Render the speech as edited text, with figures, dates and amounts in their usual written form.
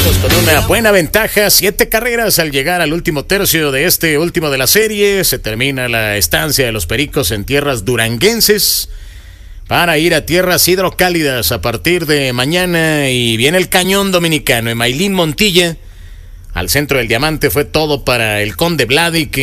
Pericos con una buena ventaja, 7 carreras al llegar al último tercio de este último de la serie. Se termina la estancia de los Pericos en tierras duranguenses para ir a tierras hidrocálidas a partir de mañana, y viene el cañón dominicano. Emailín Montilla al centro del diamante, fue todo para el Conde Vladi, que